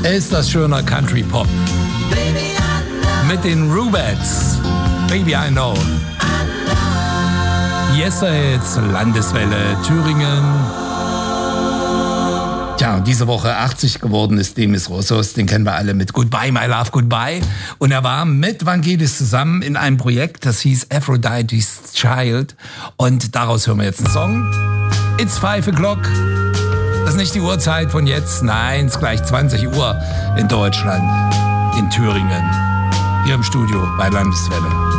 Ist das schöner Country Pop. Mit den Rubettes. Baby I Know. Yesterdays, Landeswelle, Thüringen. Tja, und diese Woche 80 geworden ist Demis Roussos, den kennen wir alle mit Goodbye, My Love, Goodbye. Und er war mit Vangelis zusammen in einem Projekt, das hieß Aphrodite's Child. Und daraus hören wir jetzt einen Song. It's 5 o'clock. Das ist nicht die Uhrzeit von jetzt, nein, es ist gleich 20 Uhr in Deutschland, in Thüringen, hier im Studio bei Landeswelle.